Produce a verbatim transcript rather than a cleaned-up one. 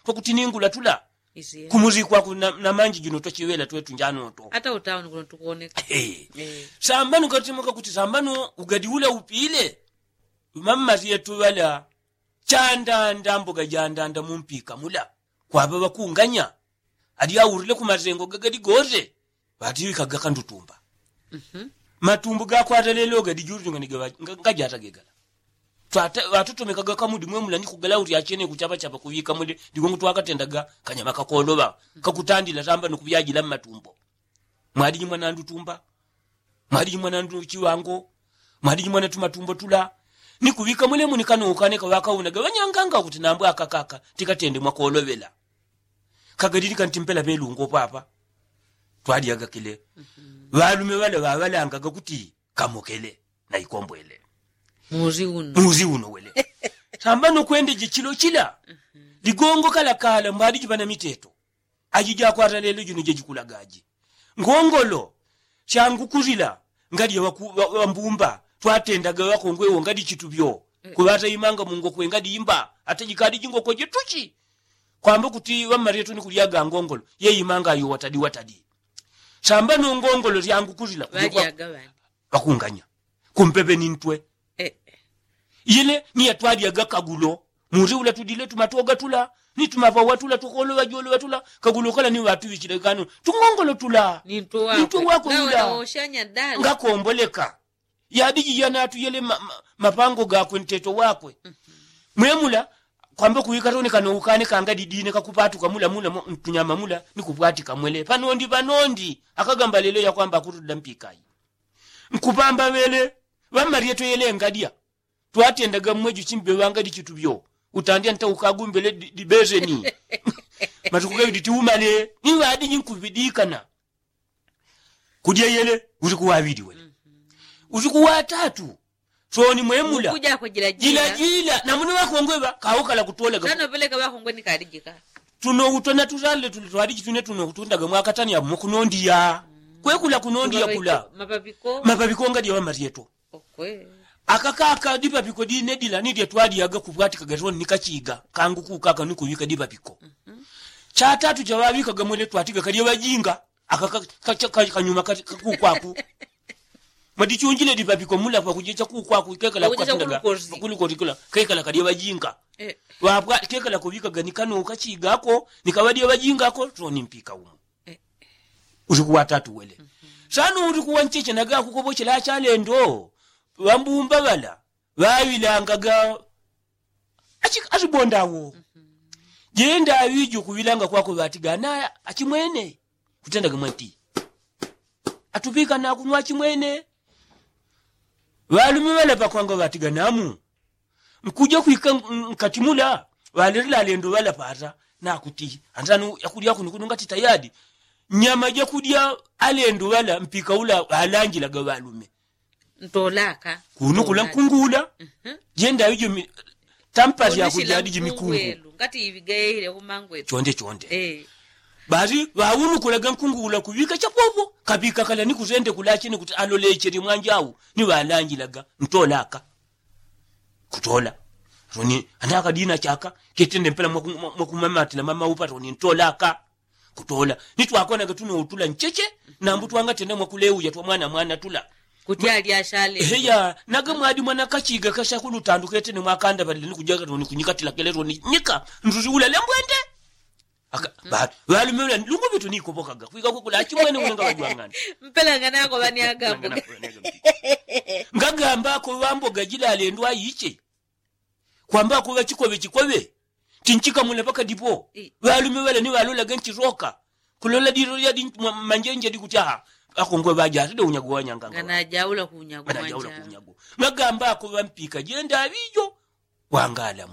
pakutiningula tula kumuzi kwa na, na manji jino tochiwela twetu njano to hata utaoni kuno tukuoneka eh hey. Sambano katimoka kuti sambano ugadi ula upile mama yetu wala chanda ndambo gajanda ndamumpika mula kwa baba kunganya adi awurile kumazengo gagadi goze bati kaga ndutumba mhm matumbu ga kwatalelo gadi juru ngani ngajata gegala twata watoto mekaga kamudi mwemula ni kugala uri achene kuchapa chapa kuvika mude ndigongo twakatendaga kanyama kakoloba kakutandila tamba nokubyagira matumbo mwadi mwana ndutumba mwadi mwana ndu chiwango mwadi mwana tumatumbo tula ni kuvika mule munikano ukane kawaka unaga wanyanganga kuti nambo akakaka tikatende mwakolobela kagadiri kantimpela belungo papa twadi agakile balume wale babalanga kuti kamokele na ikombwele muzi uno muzi uno wele sambano kwende jichilo chila ligongo kala kala mbadi jibana miteto ajija kwata lelo jino jejikulagaji ngongolo changu kuzila ngadi wa mbumba twatendaga wakongwe ngadi chitubyo kubata imanga mungo kwe ngadi imba atajikadi jingo koje tuchi kwamba kuti wa marieto ni kuliaga ngongolo ye imanga yo watadi watadi sambano ngongolo yangu kuzila bakunganya kumpepe nintwe yile ni yatwadi aga kagulo muri ula tudile tumatoga tula ni tumava watula tukolo wajolo watula kagulo kala ni watu wichilekano tungongolo tula ni mtu wako mtu wako yula oshanya dala ngakomboleka yadiji yana atu yele ma, ma, mapango ga kwenteto wakwe mwemula kwamba kuwika tone kano ukane kanga didine kakupatu kamula mula mtunyama mula nikupati kamwele panondi panondi akagamba lelo ya kwamba kuruda mpikai mkupamba wele wa marieto yele ngadia twatendaga mweju chimbe wanga dichitubyo utandia nta ukagumbele dibezeni matukuga ditiumale ni wadi nyinkubidikana kudia yele uzikuwa wabidi wele uzikuwa tatu so ni mwemula kuja kwa jila jila jila na muni wako ngweba kaukala kutola kana peleka wako ngweni kadijika tuno utona tuzale tulitwadi chitune tuno kutundaga mwakatani ya mukunondia kwekula kunondia kula mapapiko mapapiko ngadi wa marieto okwe akakaka dipa piko di nedila nidi twadi yaga kubwati kagatoni nikachiga kangu kukaka nikubika dipa piko mhm mm cha tatu jawabi kagamwele twatiga kali wajinga akaka kanyuma kakukwaku madichunjile dipa piko mula pa kujecha kukwaku kekala kwatindaga kuliko rikula kekala kali wajinga eh wapwa kekala kubika ganikano ukachiga ako nikawadi wajinga ako toni mpika umu eh uzikuwa tatu wele mm -hmm. Sanu uzikuwa ncheche naga kukoboche la chalendo wambumba bala wawilangaga achika azibondawo mm -hmm. Jenda awiju kubilanga kwako batiga na achimwene kutendaga mwanti atupika na kunwa chimwene walumi wala pakwanga batiga namu mkuja kuika nkatimula walirila lendo wala pata na kuti antanu yakudia kunukununga titayadi nyama je kudia alendo wala mpika ula alanjila ga walume ntolaka kuno kula kungula mhm jenda yijo tampazi ya kujadiji mikungu ngati ibigaile kumangwe chonde chonde eh bazi waunu kulaga kungula kubika chapopo kabika kala ni kuzende kulachini kuti alole cheri mwanjawu ni walanjilaga ntolaka kutola roni anaka dina chaka ketende mpela mwakumamati na mama upa roni ntolaka kutola nitwakona gatuno utula ncheche na mbutu wanga tende mwakuleu ya mwana mwana tula kuti ali ashale heya naga mwadi mwana kachiga kasha kulutandukete ne mwakanda bali ni kujaga roni kunyikatila kelero ni nyika nzuzi ula lembwende aka ba wali mwe lungu bitu niko pokaga kuika kukula chimwene kunanga wajwangana mpela ngana yako bani agambo ngagamba ko wambo gajila alendwa yiche kwamba ko bachikobe chikobe tinchika mule paka dipo wali mwe ni walola ganchi roka kulola diro ya di manjenje di kutaha akongwe baja tede unyago wanyanga ngana jaula kunyago ngana jaula kunyago ngagamba ko wampika jenda abijo wangala